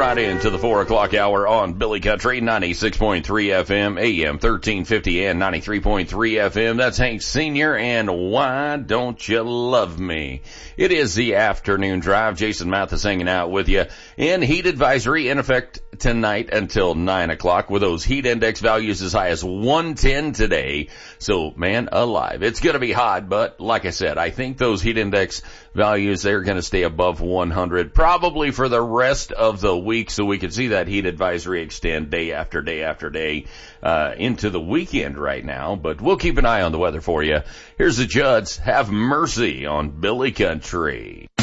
right into the 4 o'clock hour on Billy Country, 96.3 FM, AM 1350 and 93.3 FM. That's Hank Sr. and Why Don't You Love Me? It is the afternoon drive. Jason Mathis hanging out with you. And heat advisory in effect tonight until 9 o'clock with those heat index values as high as 110 today. So, man alive. It's going to be hot, but like I said, I think those heat index values, they're going to stay above 100 probably for the rest of the week, so we can see that heat advisory extend day after day after day into the weekend right now. But we'll keep an eye on the weather for you. Here's the Judds. Have Mercy on Billy Country.